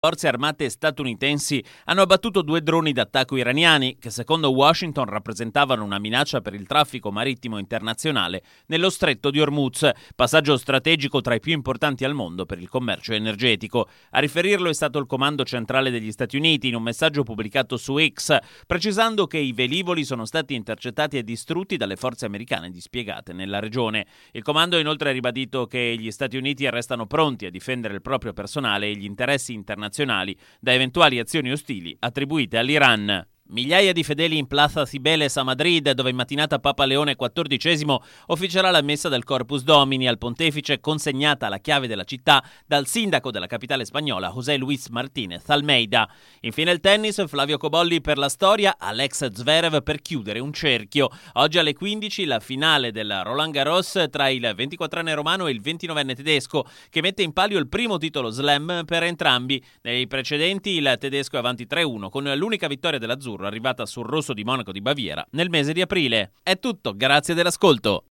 Forze armate statunitensi hanno abbattuto 2 droni d'attacco iraniani che secondo Washington rappresentavano una minaccia per il traffico marittimo internazionale nello stretto di Hormuz, passaggio strategico tra i più importanti al mondo per il commercio energetico. A riferirlo è stato il Comando Centrale degli Stati Uniti in un messaggio pubblicato su X, precisando che i velivoli sono stati intercettati e distrutti dalle forze americane dispiegate nella regione. Il comando ha inoltre ribadito che gli Stati Uniti restano pronti a difendere il proprio personale e gli interessi internazionali da eventuali azioni ostili attribuite all'Iran. Migliaia di fedeli in Plaza Cibeles a Madrid, dove in mattinata Papa Leone XIV officerà la messa del Corpus Domini al pontefice, consegnata la chiave della città dal sindaco della capitale spagnola José Luis Martínez Almeida. Infine il tennis, Flavio Cobolli per la storia, Alex Zverev per chiudere un cerchio. Oggi alle 15 la finale del Roland Garros tra il 24enne romano e il 29enne tedesco, che mette in palio il primo titolo slam per entrambi. Nei precedenti il tedesco è avanti 3-1 con l'unica vittoria dell'azzurro arrivata sul rosso di Monaco di Baviera nel mese di aprile. È tutto, grazie dell'ascolto.